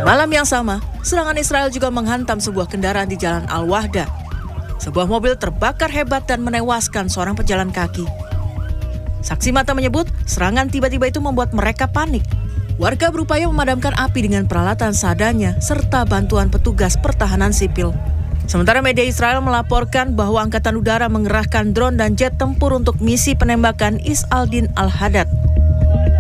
Malam yang sama, serangan Israel juga menghantam sebuah kendaraan di Jalan Al-Wahda. Sebuah mobil terbakar hebat dan menewaskan seorang pejalan kaki. Saksi mata menyebut serangan tiba-tiba itu membuat mereka panik. Warga berupaya memadamkan api dengan peralatan seadanya serta bantuan petugas pertahanan sipil. Sementara media Israel melaporkan bahwa Angkatan Udara mengerahkan drone dan jet tempur untuk misi penembakan Is al-Din al-Haddad.